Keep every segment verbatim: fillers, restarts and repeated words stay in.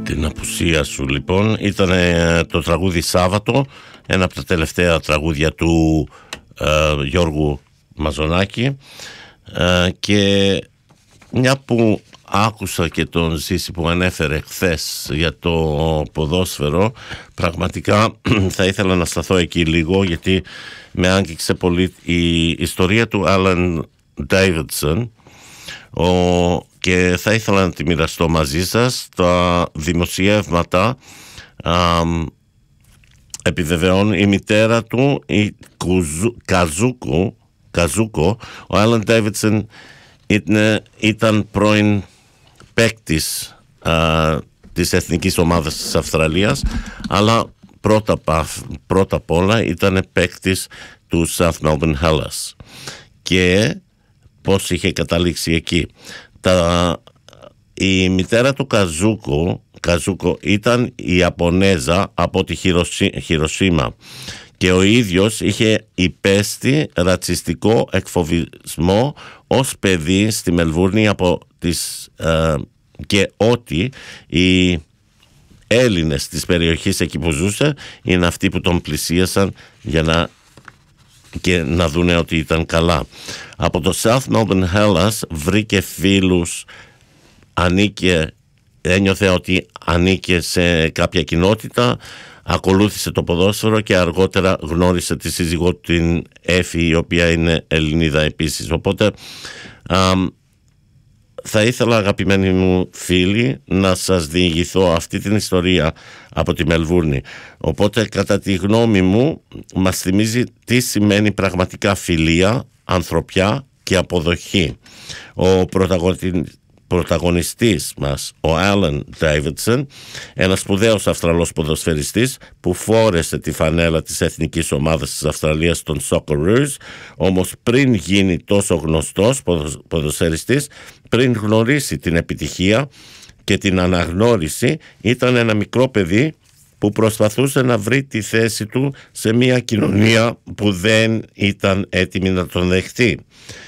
την απουσία σου λοιπόν. Ήταν το τραγούδι Σάββατο, ένα από τα τελευταία τραγούδια του ε, Γιώργου Μαζονάκη, ε, και μια που άκουσα και τον Ζήση που ανέφερε χθες για το ποδόσφαιρο, πραγματικά θα ήθελα να σταθώ εκεί λίγο, γιατί με άγγιξε πολύ η ιστορία του Άλαν Ντέιβιντσον, και θα ήθελα να τη μοιραστώ μαζί σας. Τα δημοσιεύματα α, επιβεβαιώνουν η μητέρα του, η Κουζου, Καζούκο, Καζούκο. Ο Άλαν Ντέιβιντσον ήταν, ήταν πρώην παίκτης α, της εθνικής ομάδας της Αυστραλίας, αλλά πρώτα, πρώτα απ' όλα ήταν παίκτης του South Melbourne Hellas. Και πώς είχε καταλήξει εκεί. Τα, η μητέρα του Καζούκο, Καζούκο ήταν Ιαπωνέζα από τη Χιροσί, Χιροσίμα, και ο ίδιος είχε υπέστη ρατσιστικό εκφοβισμό ως παιδί στη Μελβούρνη από τις, ε, και ότι οι Έλληνες της περιοχής εκεί που ζούσε είναι αυτοί που τον πλησίασαν για να και να δούνε ότι ήταν καλά. Από το South Melbourne Hellas βρήκε φίλους, ανήκε, ένιωθε ότι ανήκε σε κάποια κοινότητα, ακολούθησε το ποδόσφαιρο και αργότερα γνώρισε τη σύζυγό του, την Έφη, η οποία είναι Ελληνίδα επίσης. Οπότε α, θα ήθελα, αγαπημένοι μου φίλοι, να σας διηγηθώ αυτή την ιστορία από τη Μελβούρνη. Οπότε, κατά τη γνώμη μου, μας θυμίζει τι σημαίνει πραγματικά φιλία, ανθρωπιά και αποδοχή. Ο πρωταγωνιστής μας, ο Άλαν Ντέιβιντσον, ένας σπουδαίος Αυστραλός ποδοσφαιριστής που φόρεσε τη φανέλα της εθνικής ομάδας της Αυστραλίας, των Socceroos, όμως πριν γίνει τόσο γνωστός ποδοσφαιριστής, πριν γνωρίσει την επιτυχία και την αναγνώριση, ήταν ένα μικρό παιδί που προσπαθούσε να βρει τη θέση του σε μια κοινωνία που δεν ήταν έτοιμη να τον δεχτεί.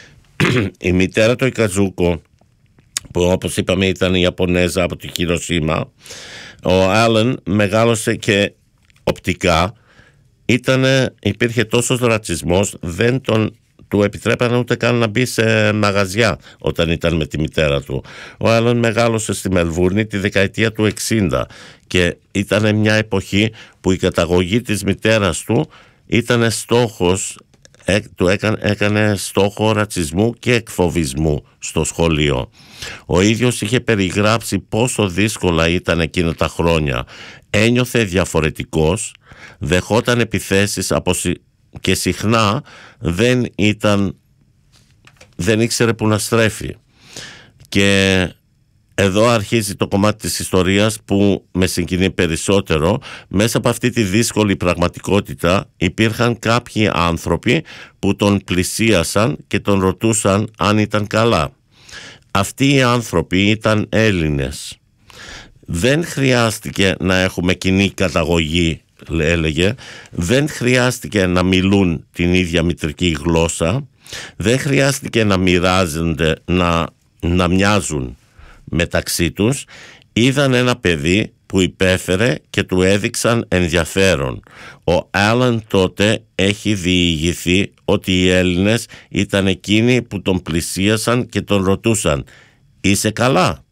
Η μητέρα του, η Καζούκο, που όπως είπαμε ήταν η Ιαπωνέζα από τη Χιροσίμα, ο Άλεν μεγάλωσε και οπτικά, ήτανε, υπήρχε τόσος ρατσισμός, δεν τον του επιτρέπανε ούτε καν να μπει σε μαγαζιά όταν ήταν με τη μητέρα του. Ο Άλεν μεγάλωσε στη Μελβούρνη τη δεκαετία του εξήντα και ήταν μια εποχή που η καταγωγή της μητέρας του ήταν στόχος, του έκανε, έκανε στόχο ρατσισμού και εκφοβισμού στο σχολείο. Ο ίδιος είχε περιγράψει πόσο δύσκολα ήταν εκείνα τα χρόνια. Ένιωθε διαφορετικός, δεχόταν επιθέσεις από, και συχνά δεν ήταν, δεν ήξερε που να στρέφει. Και εδώ αρχίζει το κομμάτι της ιστορίας που με συγκινεί περισσότερο. Μέσα από αυτή τη δύσκολη πραγματικότητα υπήρχαν κάποιοι άνθρωποι που τον πλησίασαν και τον ρωτούσαν αν ήταν καλά. Αυτοί οι άνθρωποι ήταν Έλληνες. Δεν χρειάστηκε να έχουμε κοινή καταγωγή, έλεγε. Δεν χρειάστηκε να μιλούν την ίδια μητρική γλώσσα. Δεν χρειάστηκε να μοιράζονται, να, να μοιάζουν μεταξύ τους. Είδαν ένα παιδί που υπέφερε και του έδειξαν ενδιαφέρον. Ο Άλεν τότε έχει διηγηθεί ότι οι Έλληνες ήταν εκείνοι που τον πλησίασαν και τον ρωτούσαν «Είσαι καλά?»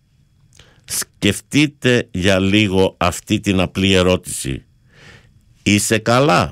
Σκεφτείτε για λίγο αυτή την απλή ερώτηση. «Είσαι καλά?»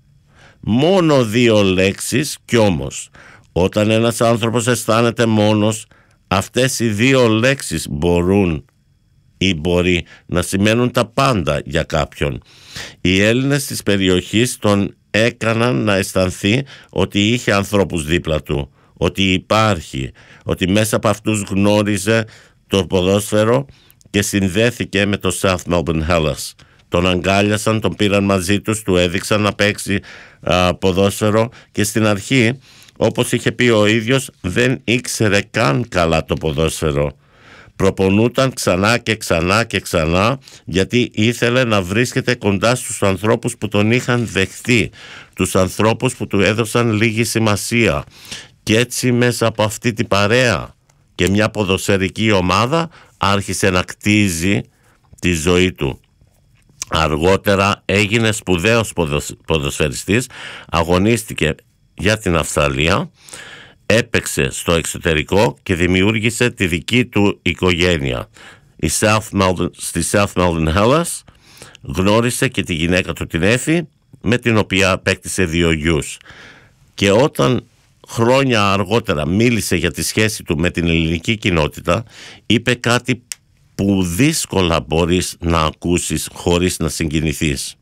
Μόνο δύο λέξεις, κι όμως όταν ένας άνθρωπος αισθάνεται μόνος, αυτές οι δύο λέξεις μπορούν ή μπορεί να σημαίνουν τα πάντα για κάποιον. Οι Έλληνες της περιοχής τον έκαναν να αισθανθεί ότι είχε ανθρώπους δίπλα του, ότι υπάρχει, ότι μέσα από αυτούς γνώριζε το ποδόσφαιρο και συνδέθηκε με το South Melbourne Hellas. Τον αγκάλιασαν, τον πήραν μαζί τους, του έδειξαν να παίξει α, ποδόσφαιρο και στην αρχή, όπως είχε πει ο ίδιος, δεν ήξερε καν καλά το ποδόσφαιρο. Προπονούταν ξανά και ξανά και ξανά γιατί ήθελε να βρίσκεται κοντά στους ανθρώπους που τον είχαν δεχτεί, τους ανθρώπους που του έδωσαν λίγη σημασία. Και έτσι μέσα από αυτή την παρέα και μια ποδοσφαιρική ομάδα άρχισε να κτίζει τη ζωή του. Αργότερα έγινε σπουδαίος ποδοσφαιριστής, αγωνίστηκε για την Αυστραλία, έπαιξε στο εξωτερικό και δημιούργησε τη δική του οικογένεια. Η South Melbourne, στη South Melbourne Hellas γνώρισε και τη γυναίκα του την Έφη, με την οποία απέκτησε δύο γιους. Και όταν χρόνια αργότερα μίλησε για τη σχέση του με την ελληνική κοινότητα, είπε κάτι που δύσκολα μπορείς να ακούσεις χωρίς να συγκινηθείς.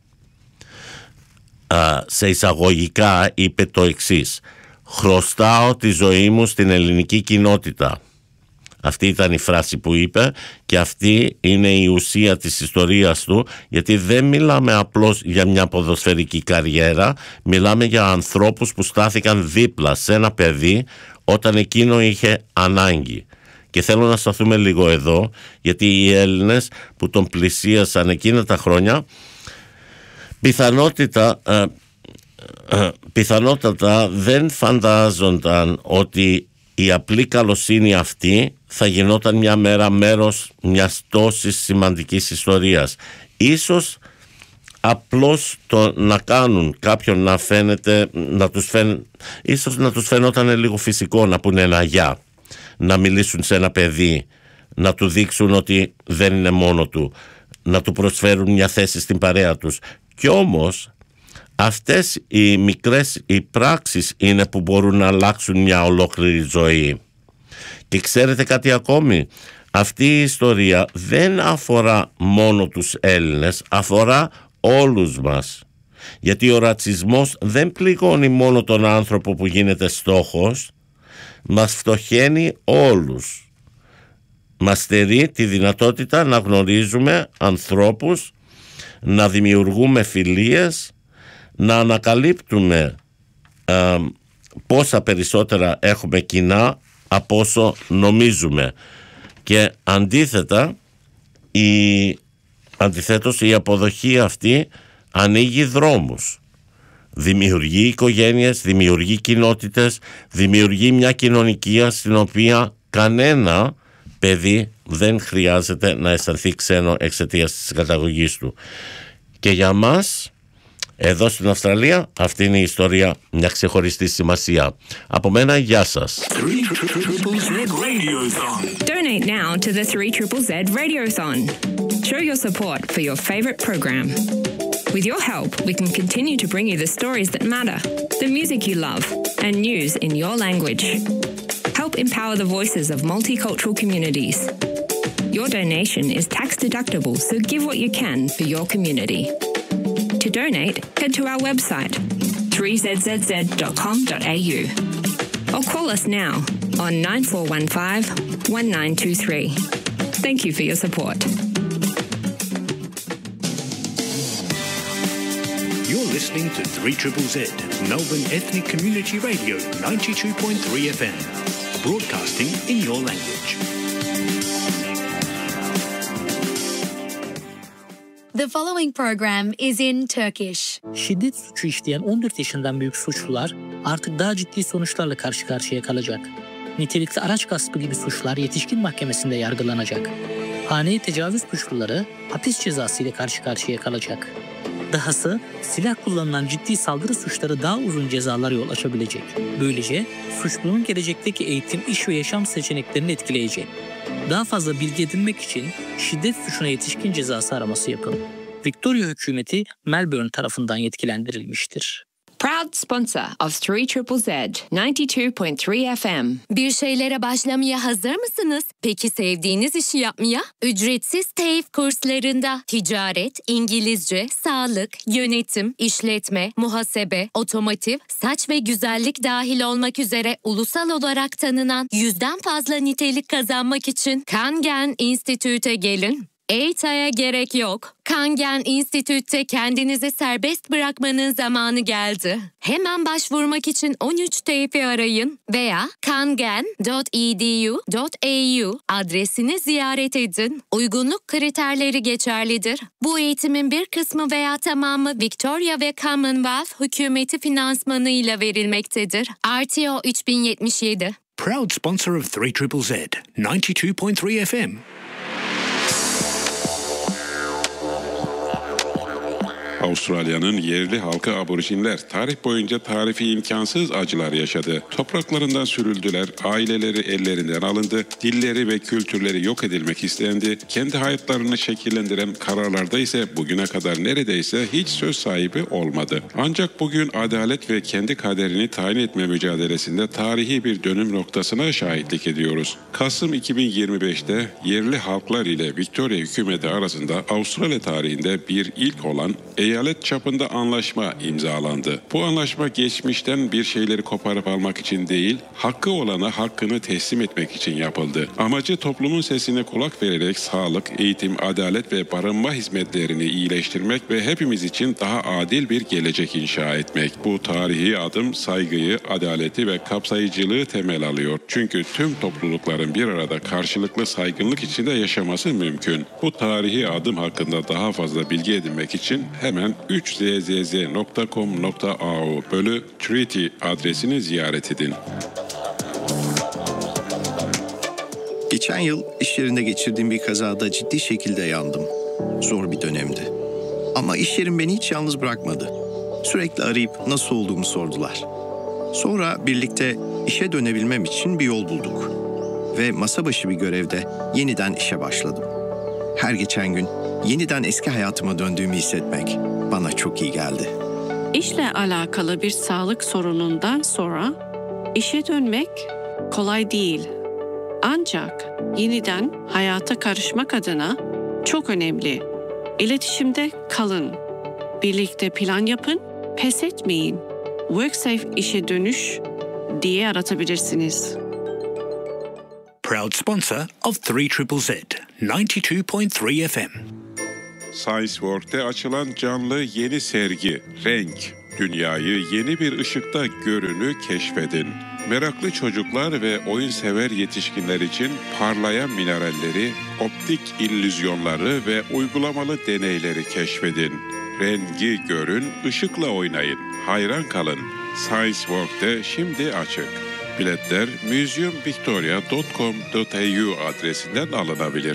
Α, σε εισαγωγικά είπε το εξής: «Χρωστάω τη ζωή μου στην ελληνική κοινότητα». Αυτή ήταν η φράση που είπε και αυτή είναι η ουσία της ιστορίας του, γιατί δεν μιλάμε απλώς για μια ποδοσφαιρική καριέρα, μιλάμε για ανθρώπους που στάθηκαν δίπλα σε ένα παιδί όταν εκείνο είχε ανάγκη. Και θέλω να σταθούμε λίγο εδώ, γιατί οι Έλληνες που τον πλησίασαν εκείνα τα χρόνια πιθανότητα, ε, ε, πιθανότατα δεν φαντάζονταν ότι η απλή καλοσύνη αυτή θα γινόταν μια μέρα μέρος μιας τόσης σημαντικής ιστορίας. Ίσως απλώς το να κάνουν κάποιον να φαίνεται, να τους φαίν, ίσως να τους φαινόταν λίγο φυσικό να πούνε ένα γεια, να μιλήσουν σε ένα παιδί, να του δείξουν ότι δεν είναι μόνο του, να του προσφέρουν μια θέση στην παρέα τους. Κι όμως αυτές οι μικρές οι πράξεις είναι που μπορούν να αλλάξουν μια ολόκληρη ζωή. Και ξέρετε κάτι ακόμη? Αυτή η ιστορία δεν αφορά μόνο τους Έλληνες, αφορά όλους μας. Γιατί ο ρατσισμός δεν πληγώνει μόνο τον άνθρωπο που γίνεται στόχος, μας φτωχαίνει όλους. Μας στερεί τη δυνατότητα να γνωρίζουμε ανθρώπους, να δημιουργούμε φιλίες, να ανακαλύπτουμε ε, πόσα περισσότερα έχουμε κοινά από όσο νομίζουμε. Και αντίθετα, η, αντιθέτως η αποδοχή αυτή ανοίγει δρόμους. Δημιουργεί οικογένειες, δημιουργεί κοινότητες, δημιουργεί μια κοινωνικία στην οποία κανένα παιδί δεν χρειάζεται να αισθανθεί ξένο εξαιτίας της καταγωγής του. Και για μας, εδώ στην Αυστραλία, αυτή είναι η ιστορία μια ξεχωριστή σημασία. Από μένα, γεια σας. Donate now to the three Z Z Z Radiothon. Show your support for your favorite program. With your help, we can continue to bring you the stories that matter, the music you love, and news in your language. Help empower the voices of multicultural communities. Your donation is tax deductible, so give what you can for your community. To donate, head to our website, three z z z dot com dot a u, or call us now on nine four one five, one nine two three. Thank you for your support. You're listening to three Z Z Z, Melbourne Ethnic Community Radio, ninety-two point three F M, broadcasting in your language. The following program is in Turkish. Şiddet suçu işleyen on dört yaşından büyük suçlular artık daha ciddi sonuçlarla karşı karşıya kalacak. Nitelikli araç gaspı gibi suçlar yetişkin mahkemesinde yargılanacak. Haneye tecavüz suçluları hapis cezası ile karşı karşıya kalacak. Dahası silah kullanılan ciddi saldırı suçları daha uzun cezalar yol açabilecek. Böylece suçlunun gelecekteki eğitim, iş ve yaşam seçeneklerini etkileyecek. Daha fazla bilgi edinmek için şiddet suçuna yetişkin cezası araması yapın. Victoria hükümeti Melbourne tarafından yetkilendirilmiştir. Proud sponsor of three Z Z Z, ninety-two point three F M. Bir şeylere başlamaya hazır mısınız? Peki sevdiğiniz işi yapmaya? Ücretsiz TEİF kurslarında ticaret, İngilizce, sağlık, yönetim, işletme, muhasebe, otomotiv, saç ve güzellik dahil olmak üzere ulusal olarak tanınan yüzden fazla nitelik kazanmak için Kangen Institute'e gelin. Eğitaya gerek yok. Kangen Institute'te kendinizi serbest bırakmanın zamanı geldi. Hemen başvurmak için on üç TEİF'i arayın veya kangen dot e d u dot a u adresini ziyaret edin. Uygunluk kriterleri geçerlidir. Bu eğitimin bir kısmı veya tamamı Victoria ve Commonwealth hükümeti finansmanıyla verilmektedir. R T O üç bin yetmiş yedi. Proud sponsor of three Z Z Z, ninety-two point three F M. Avustralya'nın yerli halkı aborjinler tarih boyunca tarifi imkansız acılar yaşadı. Topraklarından sürüldüler, aileleri ellerinden alındı, dilleri ve kültürleri yok edilmek istendi. Kendi hayatlarını şekillendiren kararlarda ise bugüne kadar neredeyse hiç söz sahibi olmadı. Ancak bugün adalet ve kendi kaderini tayin etme mücadelesinde tarihi bir dönüm noktasına şahitlik ediyoruz. Kasım iki bin yirmi beşte yerli halklar ile Victoria hükümeti arasında Avustralya tarihinde bir ilk olan eyalet çapında anlaşma imzalandı. Bu anlaşma geçmişten bir şeyleri koparıp almak için değil, hakkı olana hakkını teslim etmek için yapıldı. Amacı toplumun sesine kulak vererek sağlık, eğitim, adalet ve barınma hizmetlerini iyileştirmek ve hepimiz için daha adil bir gelecek inşa etmek. Bu tarihi adım saygıyı, adaleti ve kapsayıcılığı temel alıyor. Çünkü tüm toplulukların bir arada karşılıklı saygınlık içinde yaşaması mümkün. Bu tarihi adım hakkında daha fazla bilgi edinmek için hemen üç z z z nokta com nokta a u bölü treaty adresini ziyaret edin. Geçen yıl iş yerinde geçirdiğim bir kazada ciddi şekilde yandım. Zor bir dönemdi. Ama iş yerim beni hiç yalnız bırakmadı. Sürekli arayıp nasıl olduğumu sordular. Sonra birlikte işe dönebilmem için bir yol bulduk. Ve masa başı bir görevde yeniden işe başladım. Her geçen gün yeniden eski hayatıma döndüğümü hissetmek bana çok iyi geldi. İşle alakalı bir sağlık sorunundan sonra işe dönmek kolay değil. Ancak yeniden hayata karışmak adına çok önemli. İletişimde kalın. Birlikte plan yapın, pes etmeyin. WorkSafe işe dönüş diye aratabilirsiniz. Proud sponsor of three triple Z, ninety-two point three F M. Science World'te açılan canlı yeni sergi, Renk. Dünyayı yeni bir ışıkta görünü keşfedin. Meraklı çocuklar ve oyun sever yetişkinler için parlayan mineralleri, optik illüzyonları ve uygulamalı deneyleri keşfedin. Rengi görün, ışıkla oynayın. Hayran kalın. Science World'te şimdi açık. Biletler museum victoria dot com dot a u adresinden alınabilir.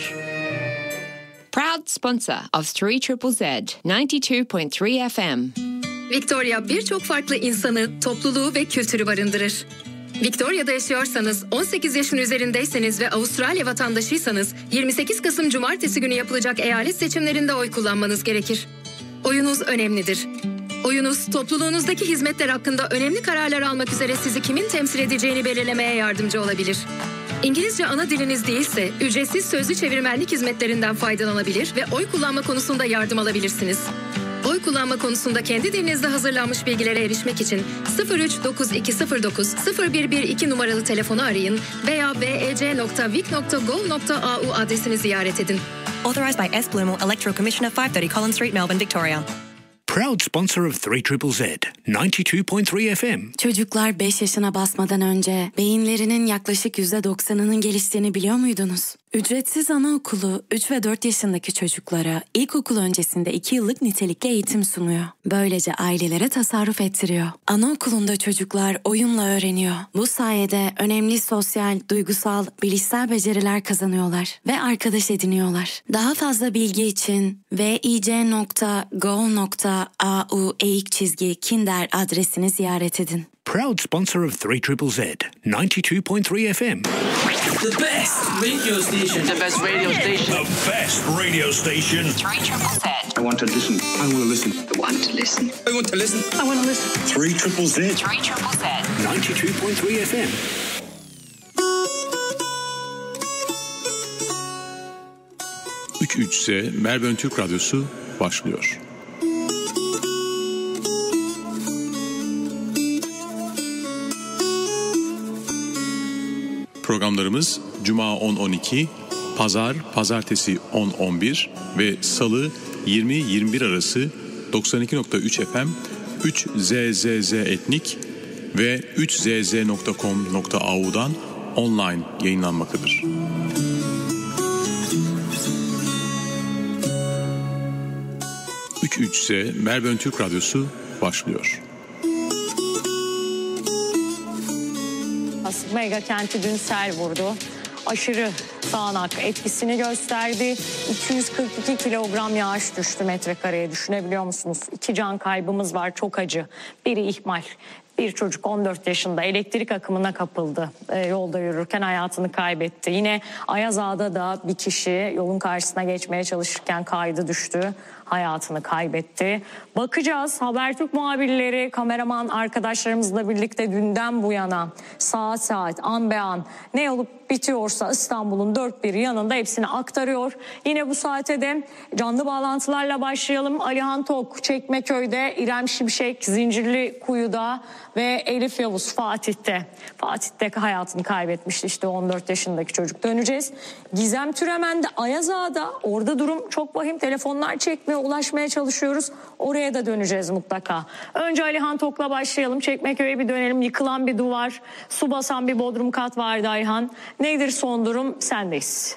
Proud sponsor of three triple Z, ninety-two point three F M. Victoria birçok farklı insanı, topluluğu ve kültürü barındırır. Victoria'da yaşıyorsanız, on sekiz yaşın üzerindeyseniz ve Avustralya vatandaşıysanız yirmi sekiz Kasım Cumartesi günü yapılacak eyalet seçimlerinde oy kullanmanız gerekir. Oyunuz önemlidir. Oyunuz, topluluğunuzdaki hizmetler hakkında önemli kararlar almak üzere sizi kimin temsil edeceğini belirlemeye yardımcı olabilir. İngilizce ana diliniz değilse, ücretsiz sözlü çevirmenlik hizmetlerinden faydalanabilir ve oy kullanma konusunda yardım alabilirsiniz. Oy kullanma konusunda kendi dilinizde hazırlanmış bilgilere erişmek için sıfır üç dokuz iki sıfır dokuz sıfır bir bir iki numaralı telefonu arayın veya vec nokta vic nokta gov nokta a u adresini ziyaret edin. Authorized by S. Blumel, Electoral Commissioner, five thirty Collins Street, Melbourne, Victoria. Proud sponsor of three triple Z, ninety-two point three F M. Çocuklar beş yaşına basmadan önce beyinlerinin yaklaşık yüzde doksanının geliştiğini biliyor muydunuz? Ücretsiz anaokulu üç ve dört yaşındaki çocuklara ilkokul öncesinde iki yıllık nitelikli eğitim sunuyor. Böylece ailelere tasarruf ettiriyor. Anaokulunda çocuklar oyunla öğreniyor. Bu sayede önemli sosyal, duygusal, bilişsel beceriler kazanıyorlar ve arkadaş ediniyorlar. Daha fazla bilgi için vic nokta gov nokta a u eğik çizgi kinder adresini ziyaret edin. Proud sponsor of three triple Z, ninety-two point three F M. The best radio station. The best radio station. The best radio station. three triple Z. I want to listen. I want to listen. I want to listen. I want to listen. I want to listen. three triple Z. three triple Z. ninety-two point three F M. üç üç Z Melbourne Türk Radyosu başlıyor. Programlarımız Cuma on on iki, Pazar, Pazartesi on on bir ve Salı yirmi yirmi bir arası doksan iki nokta üç F M, üç Z Z Z Etnik ve üç z z nokta com nokta a u'dan online yayınlanmaktadır. üç üç Z Melbourne Türk Radyosu başlıyor. Mega kenti dün sel vurdu. aşırı sağanak etkisini gösterdi. iki yüz kırk iki kilogram yağış düştü metrekareye, düşünebiliyor musunuz? İki can kaybımız var, çok acı. Biri ihmal. Bir çocuk on dört yaşında elektrik akımına kapıldı. E, yolda yürürken hayatını kaybetti. Yine Ayaz Ağa'da da bir kişi yolun karşısına geçmeye çalışırken kaydı düştü. Hayatını kaybetti. Bakacağız. Habertürk muhabirleri, kameraman arkadaşlarımızla birlikte dünden bu yana saat saat, an be an ne olup bitiyorsa İstanbul'un dört bir yanında hepsini aktarıyor. Yine bu saate de canlı bağlantılarla başlayalım. Alihan Tok Çekmeköy'de, İrem Şimşek Zincirlikuyu'da ve Elif Yavuz Fatih'te. Fatih'te hayatını kaybetmişti işte on dört yaşındaki çocuk. Döneceğiz. Gizem Türemen de Ayaz Ağa'da. Orada durum çok vahim. Telefonlar çekmiyor. Ulaşmaya çalışıyoruz. Oraya da döneceğiz mutlaka. Önce Alihan Tok'la başlayalım. Çekmeköy'e bir dönelim. Yıkılan bir duvar, su basan bir bodrum kat vardı Alihan. Nedir son durum? Sendeyiz.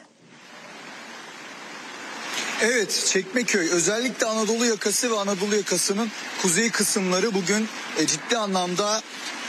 Evet, Çekmeköy özellikle Anadolu yakası ve Anadolu yakasının kuzey kısımları bugün e, ciddi anlamda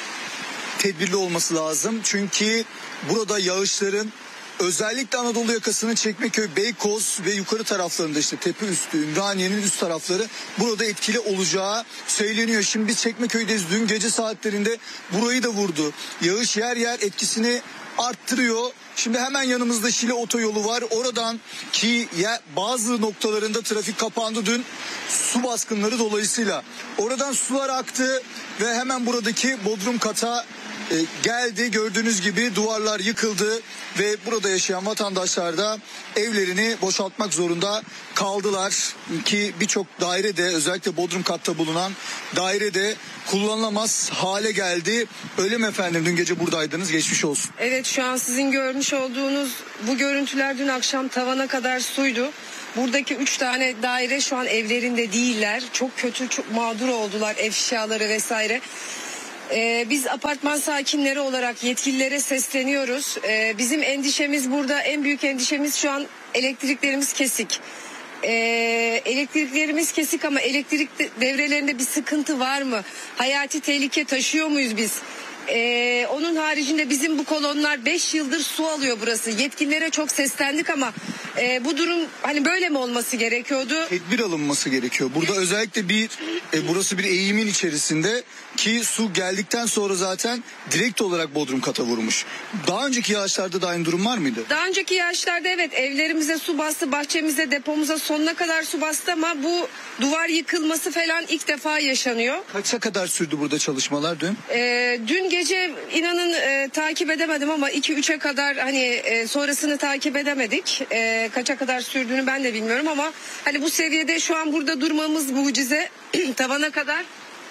tedbirli olması lazım. Çünkü burada yağışların özellikle Anadolu yakasının Çekmeköy, Beykoz ve yukarı taraflarında işte tepe üstü, Ümraniye'nin üst tarafları burada etkili olacağı söyleniyor. Şimdi biz Çekmeköy'deyiz. Dün gece saatlerinde burayı da vurdu. Yağış yer yer etkisini arttırıyor. Şimdi hemen yanımızda Şile otoyolu var. Oradan ki ya bazı noktalarında trafik kapandı dün su baskınları dolayısıyla. Oradan sular aktı ve hemen buradaki bodrum kata e, geldi. Gördüğünüz gibi duvarlar yıkıldı ve burada yaşayan vatandaşlar da evlerini boşaltmak zorunda kaldılar. Ki birçok dairede, özellikle bodrum katta bulunan dairede kullanılamaz hale geldi. Öyle mi efendim? Dün gece buradaydınız. Geçmiş olsun. Evet, şu an sizin görmüş olduğunuz bu görüntüler dün akşam tavana kadar suydu. Buradaki üç tane daire şu an evlerinde değiller. Çok kötü, çok mağdur oldular, eşyaları vesaire. Ee, biz apartman sakinleri olarak yetkililere sesleniyoruz. Ee, bizim endişemiz burada, en büyük endişemiz şu an elektriklerimiz kesik. Ee, elektriklerimiz kesik ama elektrik devrelerinde bir sıkıntı var mı? Hayati tehlike taşıyor muyuz biz? Ee, onun haricinde bizim bu kolonlar beş yıldır su alıyor burası. Yetkililere çok seslendik ama e, bu durum hani böyle mi olması gerekiyordu? Tedbir alınması gerekiyor. Burada özellikle bir e, burası bir eğimin içerisinde ki su geldikten sonra zaten direkt olarak bodrum kata vurmuş. Daha önceki yağışlarda da aynı durum var mıydı? Daha önceki yağışlarda evet, evlerimize su bastı, bahçemize, depomuza sonuna kadar su bastı ama bu duvar yıkılması falan ilk defa yaşanıyor. Kaça kadar sürdü burada çalışmalar dün? Ee, dün gece inanın e, takip edemedim ama iki üçe kadar hani e, sonrasını takip edemedik. E, kaça kadar sürdüğünü ben de bilmiyorum ama hani bu seviyede şu an burada durmamız mucize. Tavana kadar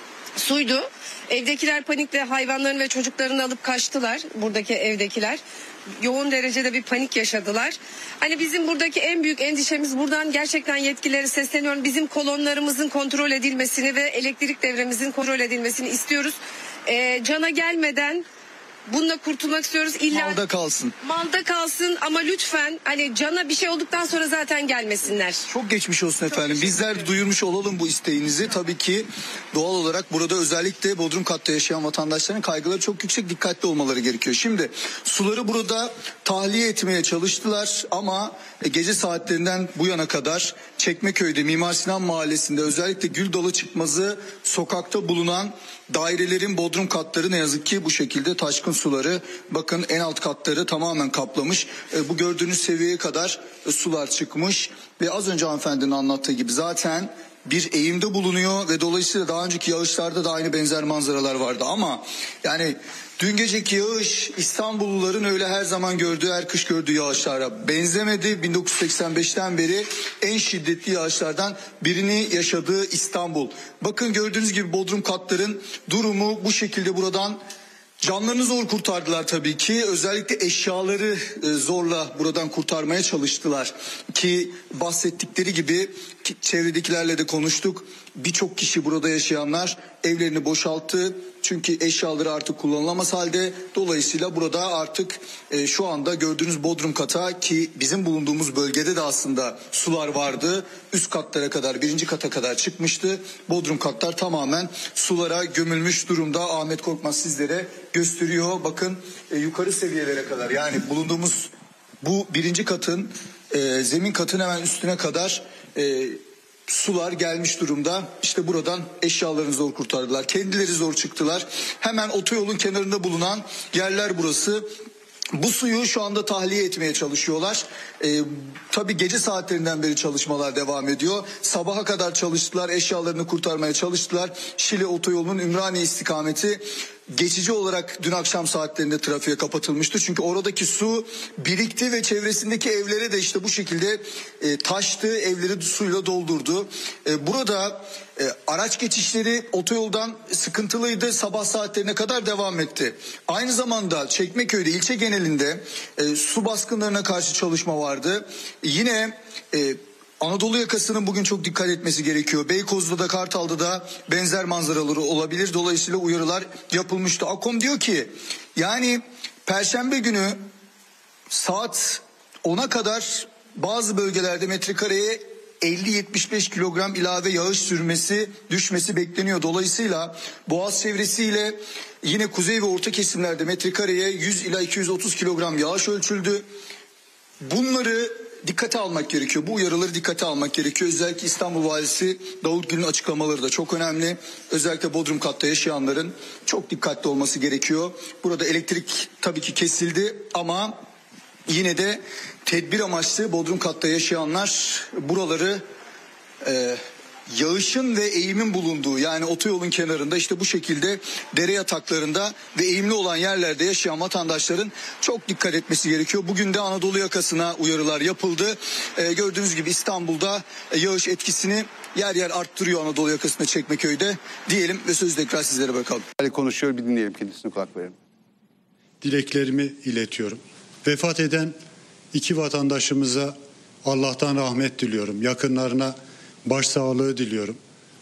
suydu. Evdekiler panikle hayvanlarını ve çocuklarını alıp kaçtılar, buradaki evdekiler. Yoğun derecede bir panik yaşadılar. Hani bizim buradaki en büyük endişemiz, buradan gerçekten yetkililere sesleniyorum. Bizim kolonlarımızın kontrol edilmesini ve elektrik devremizin kontrol edilmesini istiyoruz. Ee, cana gelmeden bununla kurtulmak istiyoruz. İlla malda kalsın. Malda kalsın ama lütfen hani cana bir şey olduktan sonra zaten gelmesinler. Çok geçmiş olsun Çok efendim. Bizler de duyurmuş olalım bu isteğinizi. Tabii ki doğal olarak burada özellikle bodrum katta yaşayan vatandaşların kaygıları çok yüksek, dikkatli olmaları gerekiyor. Şimdi suları burada tahliye etmeye çalıştılar ama gece saatlerinden bu yana kadar Çekmeköy'de Mimar Sinan Mahallesi'nde özellikle Güldalı Çıkmazı sokakta bulunan dairelerin bodrum katları ne yazık ki bu şekilde taşkın suları, bakın en alt katları tamamen kaplamış. E, bu gördüğünüz seviyeye kadar e, sular çıkmış ve az önce hanımefendinin anlattığı gibi zaten bir eğimde bulunuyor ve dolayısıyla daha önceki yağışlarda da aynı benzer manzaralar vardı ama yani dün geceki yağış İstanbulluların öyle her zaman gördüğü, her kış gördüğü yağışlara benzemedi. bin dokuz yüz seksen beşten beri en şiddetli yağışlardan birini yaşadığı İstanbul. Bakın gördüğünüz gibi bodrum katların durumu bu şekilde. Buradan canlarını zor kurtardılar tabii ki. Özellikle eşyaları zorla buradan kurtarmaya çalıştılar. Ki bahsettikleri gibi ki çevredekilerle de konuştuk. Birçok kişi burada yaşayanlar evlerini boşalttı. Çünkü eşyaları artık kullanılamaz halde. Dolayısıyla burada artık e, şu anda gördüğünüz bodrum kata, ki bizim bulunduğumuz bölgede de aslında sular vardı. Üst katlara kadar, birinci kata kadar çıkmıştı. Bodrum katlar tamamen sulara gömülmüş durumda. Ahmet Korkmaz sizlere gösteriyor. Bakın e, yukarı seviyelere kadar, yani bulunduğumuz Bu birinci katın e, zemin katın hemen üstüne kadar e, sular gelmiş durumda. İşte buradan eşyalarını zor kurtardılar. Kendileri zor çıktılar. Hemen otoyolun kenarında bulunan yerler burası. Bu suyu şu anda tahliye etmeye çalışıyorlar. Ee, tabii gece saatlerinden beri çalışmalar devam ediyor. Sabaha kadar çalıştılar, eşyalarını kurtarmaya çalıştılar. Şile otoyolunun Ümraniye istikameti geçici olarak dün akşam saatlerinde trafiğe kapatılmıştı. Çünkü oradaki su birikti ve çevresindeki evlere de işte bu şekilde e, taştı, evleri suyla doldurdu. E, burada e, araç geçişleri otoyoldan sıkıntılıydı, sabah saatlerine kadar devam etti. Aynı zamanda Çekmeköy'de ilçe genelinde e, su baskınlarına karşı çalışma vardı. Yine e, Anadolu yakasının bugün çok dikkat etmesi gerekiyor. Beykoz'da da Kartal'da da benzer manzaraları olabilir. Dolayısıyla uyarılar yapılmıştı. AKOM diyor ki yani Perşembe günü saat ona kadar bazı bölgelerde metrekareye elli yetmiş beş kilogram ilave yağış sürmesi, düşmesi bekleniyor. Dolayısıyla Boğaz çevresiyle yine kuzey ve orta kesimlerde metrekareye yüz ila iki yüz otuz kilogram yağış ölçüldü. Bunları dikkate almak gerekiyor. Bu uyarıları dikkate almak gerekiyor. Özellikle İstanbul Valisi Davutgül'ün açıklamaları da çok önemli. Özellikle Bodrum katta yaşayanların çok dikkatli olması gerekiyor. Burada elektrik tabii ki kesildi ama yine de tedbir amaçlı Bodrum katta yaşayanlar buraları e, yağışın ve eğimin bulunduğu, yani otoyolun kenarında işte bu şekilde dere yataklarında ve eğimli olan yerlerde yaşayan vatandaşların çok dikkat etmesi gerekiyor. Bugün de Anadolu yakasına uyarılar yapıldı. Ee, gördüğünüz gibi İstanbul'da yağış etkisini yer yer arttırıyor Anadolu yakasında, Çekmeköy'de diyelim ve sözü tekrar sizlere bırakalım. Konuşuyor, bir dinleyelim, kendisine kulak verelim. Dileklerimi iletiyorum. Vefat eden iki vatandaşımıza Allah'tan rahmet diliyorum. Yakınlarına başsağlığı diliyorum.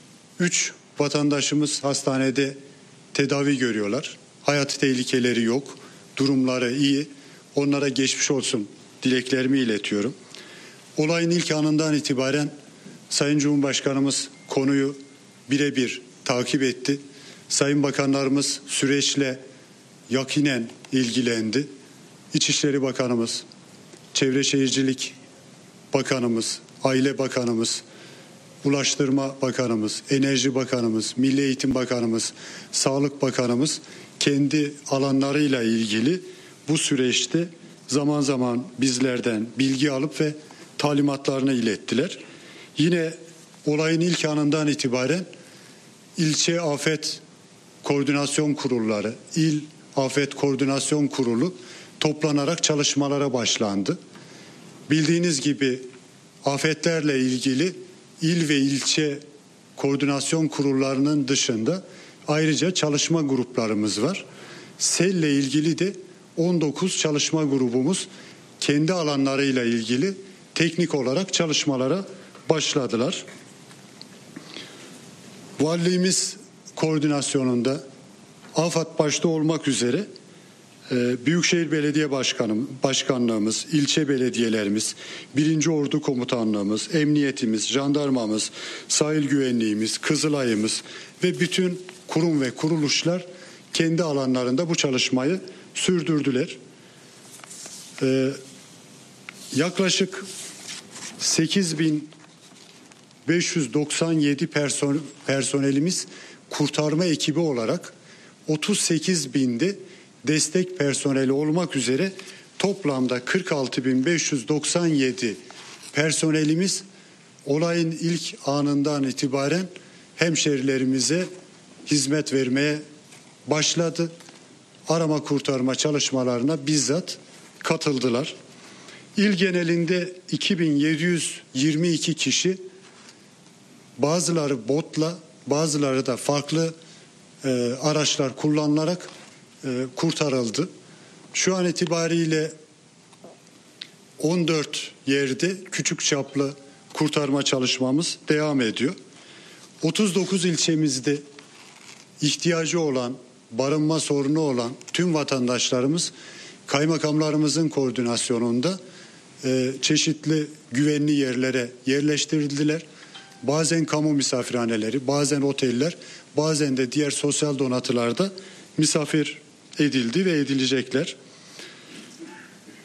Üç vatandaşımız hastanede tedavi görüyorlar. Hayat tehlikeleri yok. Durumları iyi. Onlara geçmiş olsun dileklerimi iletiyorum. Olayın ilk anından itibaren Sayın Cumhurbaşkanımız konuyu birebir takip etti. Sayın Bakanlarımız süreçle yakinen ilgilendi. İçişleri Bakanımız, Çevre Şehircilik Bakanımız, Aile Bakanımız, Ulaştırma Bakanımız, Enerji Bakanımız, Milli Eğitim Bakanımız, Sağlık Bakanımız kendi alanlarıyla ilgili bu süreçte zaman zaman bizlerden bilgi alıp ve talimatlarını ilettiler. Yine olayın ilk anından itibaren ilçe afet koordinasyon kurulları, il afet koordinasyon kurulu toplanarak çalışmalara başlandı. Bildiğiniz gibi afetlerle ilgili il ve ilçe koordinasyon kurullarının dışında ayrıca çalışma gruplarımız var. Selle ilgili de on dokuz çalışma grubumuz kendi alanlarıyla ilgili teknik olarak çalışmalara başladılar. Valiliğimiz koordinasyonunda AFAD başta olmak üzere Büyükşehir Belediye Başkanım, Başkanlığımız, ilçe belediyelerimiz, birinci Ordu Komutanlığımız, emniyetimiz, jandarmamız, sahil güvenliğimiz, Kızılay'ımız ve bütün kurum ve kuruluşlar kendi alanlarında bu çalışmayı sürdürdüler. Ee, yaklaşık sekiz bin beş yüz doksan yedi person, personelimiz kurtarma ekibi olarak otuz sekiz binde destek personeli olmak üzere toplamda kırk altı bin beş yüz doksan yedi personelimiz olayın ilk anından itibaren hemşerilerimize hizmet vermeye başladı. Arama kurtarma çalışmalarına bizzat katıldılar. İl genelinde iki bin yedi yüz yirmi iki kişi, bazıları botla, bazıları da farklı e, araçlar kullanılarak e, kurtarıldı. Şu an itibariyle on dört yerde küçük çaplı kurtarma çalışmamız devam ediyor. otuz dokuz ilçemizde ihtiyacı olan, barınma sorunu olan tüm vatandaşlarımız kaymakamlarımızın koordinasyonunda e, çeşitli güvenli yerlere yerleştirildiler. Bazen kamu misafirhaneleri, bazen oteller, bazen de diğer sosyal donatılarda misafir edildi ve edilecekler.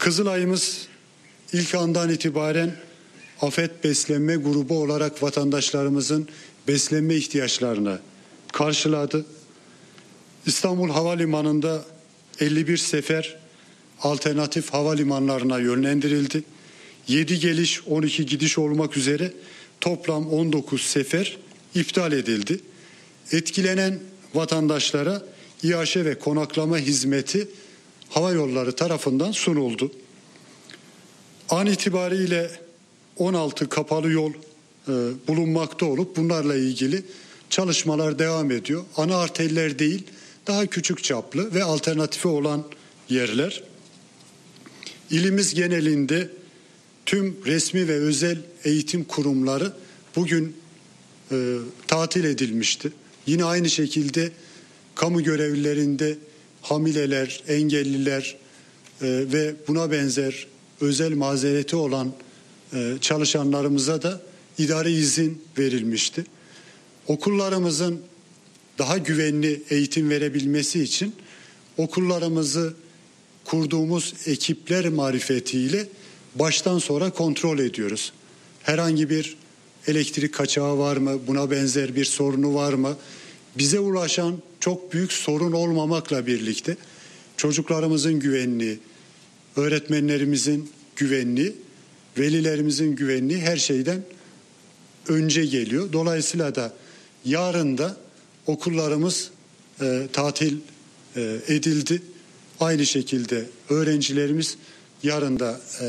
Kızılay'ımız ilk andan itibaren afet beslenme grubu olarak vatandaşlarımızın beslenme ihtiyaçlarını karşıladı. İstanbul Havalimanı'nda elli bir sefer alternatif havalimanlarına yönlendirildi. yedi geliş on iki gidiş olmak üzere toplam on dokuz sefer iptal edildi. Etkilenen vatandaşlara İAŞe ve konaklama hizmeti hava yolları tarafından sunuldu. An itibariyle on altı kapalı yol e, bulunmakta olup bunlarla ilgili çalışmalar devam ediyor. Ana arterler değil, daha küçük çaplı ve alternatifi olan yerler. İlimiz genelinde tüm resmi ve özel eğitim kurumları bugün e, tatil edilmişti. Yine aynı şekilde kamu görevlilerinde hamileler, engelliler e, ve buna benzer özel mazereti olan e, çalışanlarımıza da idari izin verilmişti. Okullarımızın daha güvenli eğitim verebilmesi için okullarımızı kurduğumuz ekipler marifetiyle baştan sona kontrol ediyoruz. Herhangi bir elektrik kaçağı var mı? Buna benzer bir sorunu var mı? Bize ulaşan çok büyük sorun olmamakla birlikte çocuklarımızın güvenliği, öğretmenlerimizin güvenliği, velilerimizin güvenliği her şeyden önce geliyor. Dolayısıyla da yarın da okullarımız e, tatil e, edildi. Aynı şekilde öğrencilerimiz yarın da e,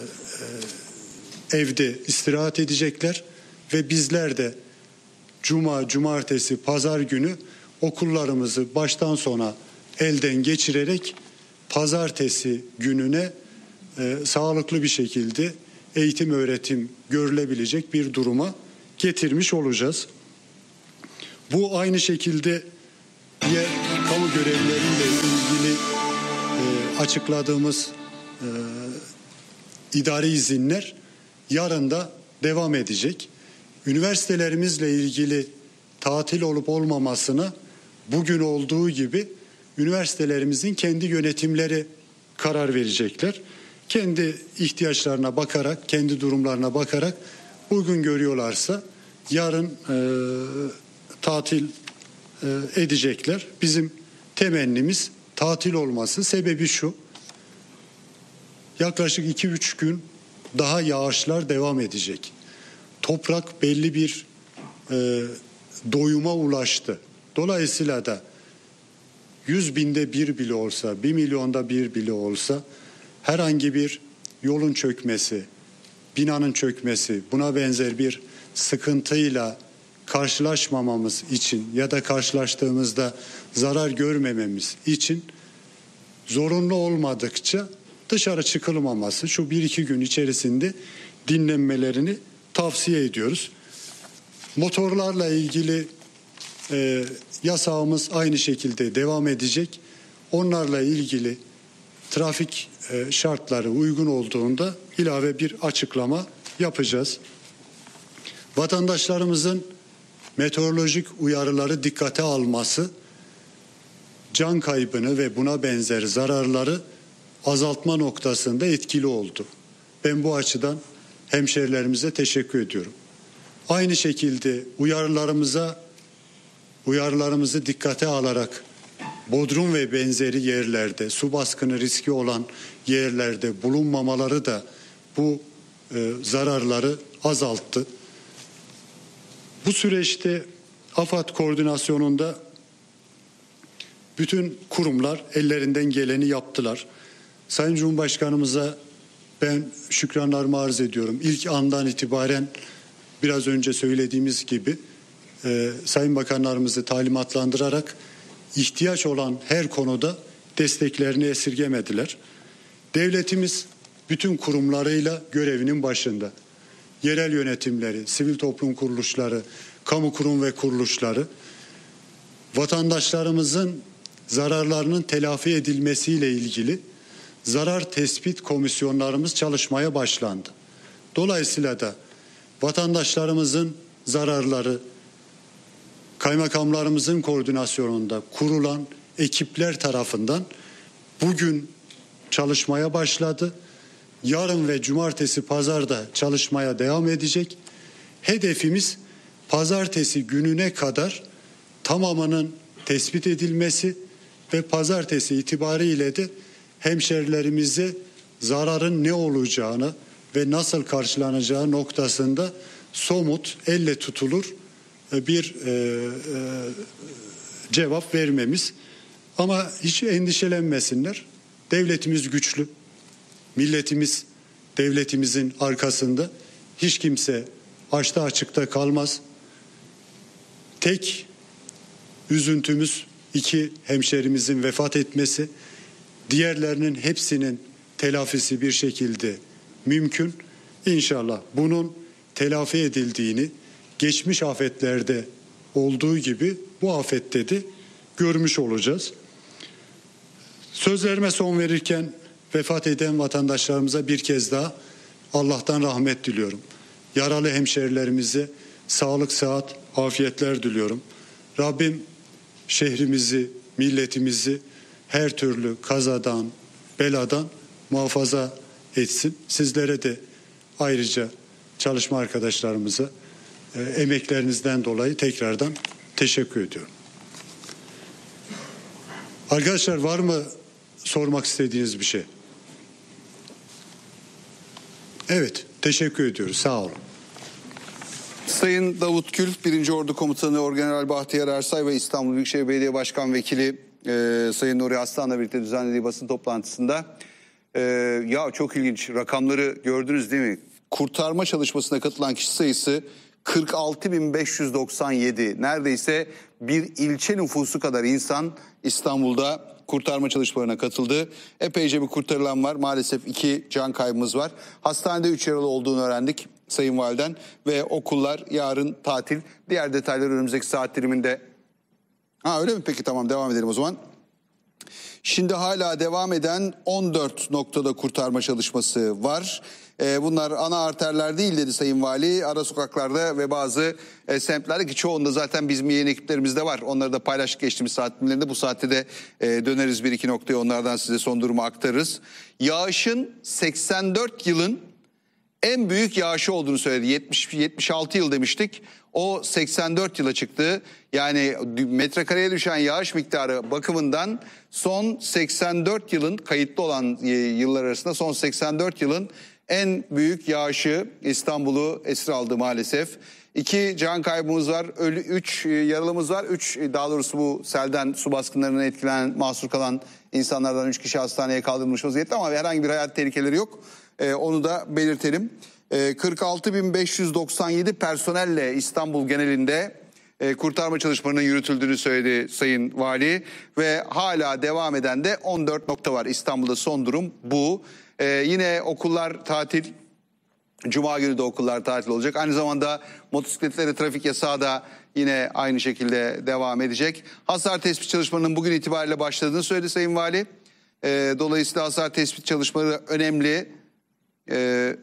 e, evde istirahat edecekler ve bizler de cuma, cumartesi, pazar günü okullarımızı baştan sona elden geçirerek pazartesi gününe e, sağlıklı bir şekilde eğitim öğretim görülebilecek bir duruma getirmiş olacağız. Bu aynı şekilde diğer kamu görevlileriyle ilgili e, açıkladığımız e, idari izinler yarın da devam edecek. Üniversitelerimizle ilgili tatil olup olmamasına bugün olduğu gibi üniversitelerimizin kendi yönetimleri karar verecekler. Kendi ihtiyaçlarına bakarak, kendi durumlarına bakarak uygun görüyorlarsa yarın e, tatil e, edecekler. Bizim temennimiz tatil olması. Sebebi şu: yaklaşık iki üç gün daha yağışlar devam edecek. Toprak belli bir e, doyuma ulaştı. Dolayısıyla da yüz binde bir bile olsa, bir milyonda bir bile olsa herhangi bir yolun çökmesi, binanın çökmesi, buna benzer bir sıkıntıyla karşılaşmamamız için ya da karşılaştığımızda zarar görmememiz için zorunlu olmadıkça dışarı çıkılmaması, şu bir iki gün içerisinde dinlenmelerini tavsiye ediyoruz. Motorlarla ilgili e, yasağımız aynı şekilde devam edecek. Onlarla ilgili trafik e, şartları uygun olduğunda ilave bir açıklama yapacağız. Vatandaşlarımızın meteorolojik uyarıları dikkate alması, can kaybını ve buna benzer zararları azaltma noktasında etkili oldu. Ben bu açıdan hemşerilerimize teşekkür ediyorum. Aynı şekilde uyarılarımıza uyarılarımızı dikkate alarak Bodrum ve benzeri yerlerde, su baskını riski olan yerlerde bulunmamaları da bu e, zararları azalttı. Bu süreçte AFAD koordinasyonunda bütün kurumlar ellerinden geleni yaptılar. Sayın Cumhurbaşkanımıza ben şükranlarımı arz ediyorum. İlk andan itibaren biraz önce söylediğimiz gibi e, Sayın Bakanlarımızı talimatlandırarak ihtiyaç olan her konuda desteklerini esirgemediler. Devletimiz bütün kurumlarıyla görevinin başında. Yerel yönetimleri, sivil toplum kuruluşları, kamu kurum ve kuruluşları vatandaşlarımızın zararlarının telafi edilmesiyle ilgili zarar tespit komisyonlarımız çalışmaya başlandı. Dolayısıyla da vatandaşlarımızın zararları kaymakamlarımızın koordinasyonunda kurulan ekipler tarafından bugün çalışmaya başladı yarın ve cumartesi pazarda çalışmaya devam edecek. Hedefimiz pazartesi gününe kadar tamamının tespit edilmesi ve pazartesi itibariyle de hemşerilerimize zararın ne olacağını ve nasıl karşılanacağı noktasında somut, elle tutulur bir e, e, cevap vermemiz. Ama hiç endişelenmesinler. Devletimiz güçlü. Milletimiz devletimizin arkasında. Hiç kimse açta açıkta kalmaz. Tek üzüntümüz iki hemşerimizin vefat etmesi. Diğerlerinin hepsinin telafisi bir şekilde mümkün. İnşallah bunun telafi edildiğini geçmiş afetlerde olduğu gibi bu afette de görmüş olacağız. Sözlerime son verirken vefat eden vatandaşlarımıza bir kez daha Allah'tan rahmet diliyorum. Yaralı hemşerilerimize sağlık, sıhhat, afiyetler diliyorum. Rabbim şehrimizi, milletimizi her türlü kazadan, beladan muhafaza etsin. Sizlere de ayrıca çalışma arkadaşlarımıza e, emeklerinizden dolayı tekrardan teşekkür ediyorum. Arkadaşlar var mı sormak istediğiniz bir şey? Evet, teşekkür ediyoruz. Sağ olun. Sayın Davut Gül, birinci Ordu Komutanı Orgeneral Bahtiyar Ersay ve İstanbul Büyükşehir Belediye Başkan Vekili e, Sayın Nuri Aslan'la birlikte düzenlediği basın toplantısında e, ya çok ilginç rakamları gördünüz değil mi? Kurtarma çalışmasına katılan kişi sayısı kırk altı bin beş yüz doksan yedi. Neredeyse bir ilçe nüfusu kadar insan İstanbul'da kurtarma çalışmalarına katıldı. Epeyce bir kurtarılan var. Maalesef iki can kaybımız var. Hastanede üç yaralı olduğunu öğrendik Sayın Validen ve okullar yarın tatil. Diğer detayları önümüzdeki saat diliminde. Ha öyle mi? Peki tamam, devam edelim o zaman. Şimdi hala devam eden on dört noktada kurtarma çalışması var. E, bunlar ana arterler değil dedi Sayın Vali. Ara sokaklarda ve bazı e, semtlerde, ki çoğunda zaten bizim yayın ekiplerimiz de var. Onları da paylaştık geçtiğimiz saat dilimlerinde. Bu saatte de e, döneriz bir iki noktaya, onlardan size son durumu aktarırız. Yağışın seksen dört yılın en büyük yağışı olduğunu söyledi. yetmiş yetmiş altı yıl demiştik. O seksen dört yıla çıktı. Yani metrekareye düşen yağış miktarı bakımından son seksen dört yılın, kayıtlı olan yıllar arasında son seksen dört yılın en büyük yağışı İstanbul'u esir aldı maalesef. İki can kaybımız var, ölü, üç yaralımız var. Üç, daha doğrusu bu selden, su baskınlarından etkilenen, mahsur kalan insanlardan üç kişi hastaneye kaldırılmış vaziyette ama herhangi bir hayat tehlikeleri yok. Ee, onu da belirtelim. Ee, kırk altı bin beş yüz doksan yedi personelle İstanbul genelinde e, kurtarma çalışmalarının yürütüldüğünü söyledi Sayın Vali. Ve hala devam eden de on dört nokta var. İstanbul'da son durum bu. Ee, yine okullar tatil. Cuma günü de okullar tatil olacak. Aynı zamanda motosikletlere trafik yasağı da yine aynı şekilde devam edecek. Hasar tespit çalışmalarının bugün itibariyle başladığını söyledi Sayın Vali. Ee, dolayısıyla hasar tespit çalışmaları önemli. Ee,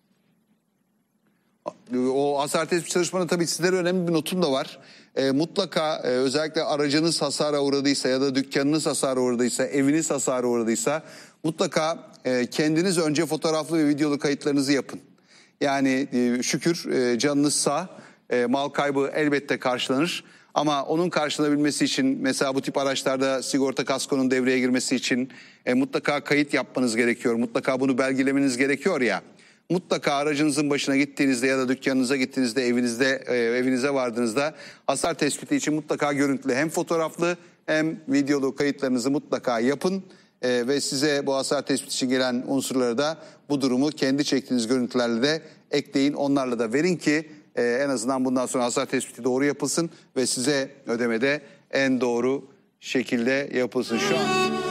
o hasar tespit çalışmalarında tabii sizlere önemli bir notum da var. Ee, mutlaka e, özellikle aracınız hasara uğradıysa ya da dükkanınız hasara uğradıysa, eviniz hasara uğradıysa mutlaka e, kendiniz önce fotoğraflı ve videolu kayıtlarınızı yapın. Yani e, şükür e, canınız sağ, e, mal kaybı elbette karşılanır. Ama onun karşılanabilmesi için mesela bu tip araçlarda sigorta kaskonun devreye girmesi için e, mutlaka kayıt yapmanız gerekiyor. Mutlaka bunu belgelemeniz gerekiyor ya. Mutlaka aracınızın başına gittiğinizde ya da dükkanınıza gittiğinizde, evinizde e, evinize vardığınızda hasar tespiti için mutlaka görüntülü hem fotoğraflı hem videolu kayıtlarınızı mutlaka yapın. E, ve size bu hasar tespiti için gelen unsurları da bu durumu kendi çektiğiniz görüntülerle de ekleyin. Onlarla da verin ki e, en azından bundan sonra hasar tespiti doğru yapılsın ve size ödemede en doğru şekilde yapılsın. Şu an